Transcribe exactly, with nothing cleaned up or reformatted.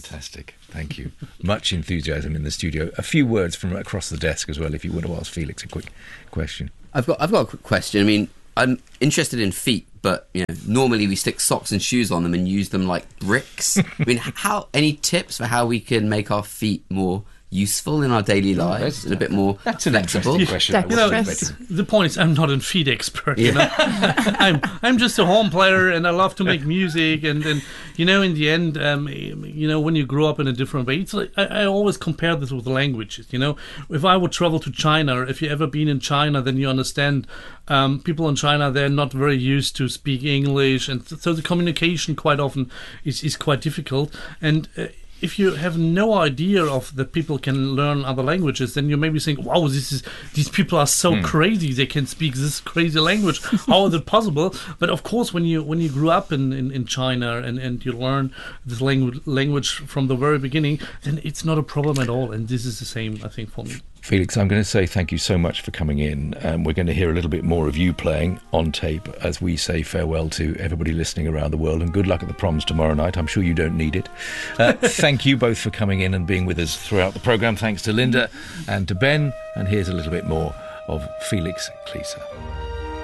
Fantastic. Thank you. Much enthusiasm in the studio. A few words from across the desk as well, if you want to ask Felix a quick question. I've got I've got a quick question. I mean, I'm interested in feet, but you know, normally we stick socks and shoes on them and use them like bricks. I mean, how any tips for how we can make our feet more useful in our daily lives and a bit more That's an flexible? interesting question. I You know, wasn't expecting. the point is, I'm not a feet expert. You know, I'm I'm just a home player, and I love to make music. And, and you know, in the end, um, you know, when you grow up in a different way, it's like I, I always compare this with languages. You know, if I would travel to China, or if you ever been in China, then you understand. Um, people in China, they're not very used to speak English, and so the communication quite often is is quite difficult. And uh, if you have no idea of that people can learn other languages, then you maybe think, wow, this is these people are so mm. crazy, they can speak this crazy language. How is it possible? But of course, when you when you grew up in, in, in China and, and you learn this language language from the very beginning, then it's not a problem at all. And this is the same, I think, for me. Felix, I'm going to say thank you so much for coming in. Um, we're going to hear a little bit more of you playing on tape as we say farewell to everybody listening around the world, and good luck at the proms tomorrow night. I'm sure you don't need it. Uh, thank you both for coming in and being with us throughout the programme. Thanks to Linda and to Ben. And here's a little bit more of Felix Klieser.